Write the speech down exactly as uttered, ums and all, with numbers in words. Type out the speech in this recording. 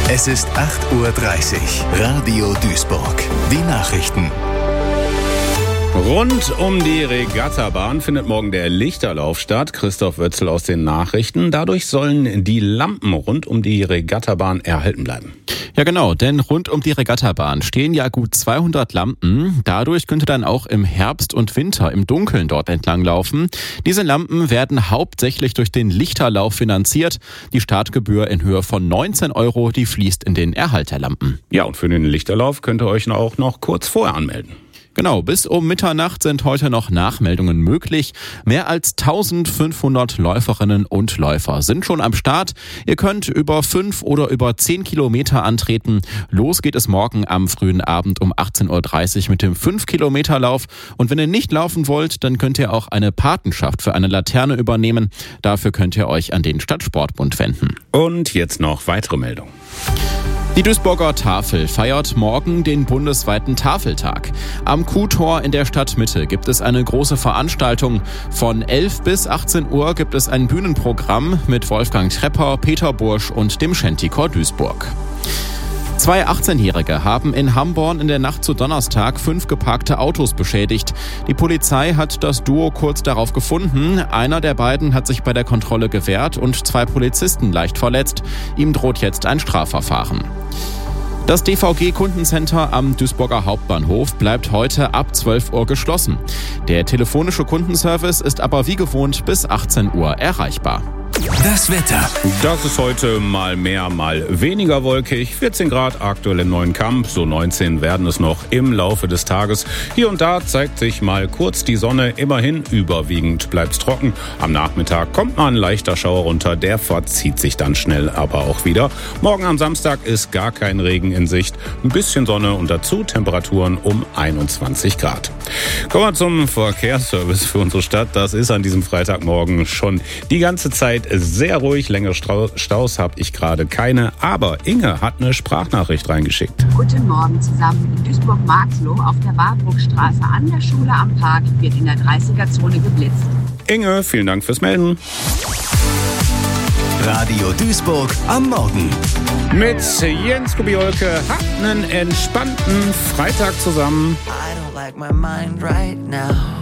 Es ist acht Uhr dreißig. Radio Duisburg. Die Nachrichten. Rund um die Regattabahn findet morgen der Lichterlauf statt. Christoph Wötzel aus den Nachrichten. Dadurch sollen die Lampen rund um die Regattabahn erhalten bleiben. Ja genau, denn rund um die Regattabahn stehen ja gut zweihundert Lampen. Dadurch könnte dann auch im Herbst und Winter im Dunkeln dort entlang laufen. Diese Lampen werden hauptsächlich durch den Lichterlauf finanziert. Die Startgebühr in Höhe von neunzehn Euro, die fließt in den Erhalt der Lampen. Ja, und für den Lichterlauf könnt ihr euch auch noch kurz vorher anmelden. Genau, bis um Mitternacht sind heute noch Nachmeldungen möglich. Mehr als eintausendfünfhundert Läuferinnen und Läufer sind schon am Start. Ihr könnt über fünf oder über zehn Kilometer antreten. Los geht es morgen am frühen Abend um achtzehn Uhr dreißig mit dem fünf Kilometer Lauf. Und wenn ihr nicht laufen wollt, dann könnt ihr auch eine Patenschaft für eine Laterne übernehmen. Dafür könnt ihr euch an den Stadtsportbund wenden. Und jetzt noch weitere Meldungen. Die Duisburger Tafel feiert morgen den bundesweiten Tafeltag. Am Kuhtor in der Stadtmitte gibt es eine große Veranstaltung. Von elf bis achtzehn Uhr gibt es ein Bühnenprogramm mit Wolfgang Trepper, Peter Bursch und dem Shantychor Duisburg. Zwei achtzehnjährige haben in Hamborn in der Nacht zu Donnerstag fünf geparkte Autos beschädigt. Die Polizei hat das Duo kurz darauf gefunden. Einer der beiden hat sich bei der Kontrolle gewehrt und zwei Polizisten leicht verletzt. Ihm droht jetzt ein Strafverfahren. Das D V G-Kundencenter am Duisburger Hauptbahnhof bleibt heute ab zwölf Uhr geschlossen. Der telefonische Kundenservice ist aber wie gewohnt bis achtzehn Uhr erreichbar. Das Wetter. Das ist heute mal mehr, mal weniger wolkig. vierzehn Grad aktuell in Neuenkamp, so neunzehn werden es noch im Laufe des Tages. Hier und da zeigt sich mal kurz die Sonne, immerhin überwiegend bleibt's trocken. Am Nachmittag kommt mal ein leichter Schauer runter, der verzieht sich dann schnell aber auch wieder. Morgen am Samstag ist gar kein Regen in Sicht, ein bisschen Sonne und dazu Temperaturen um einundzwanzig Grad. Kommen wir zum Verkehrsservice für unsere Stadt. Das ist an diesem Freitagmorgen schon die ganze Zeit sehr ruhig. Längere Staus habe ich gerade keine. Aber Inge hat eine Sprachnachricht reingeschickt. Guten Morgen zusammen. In Duisburg-Marxloh auf der Warburgstraße an der Schule am Park wird in der dreißiger-Zone geblitzt. Inge, vielen Dank fürs Melden. Radio Duisburg am Morgen. Mit Jens Kubiolke habt einen entspannten Freitag zusammen. I don't like my mind right now.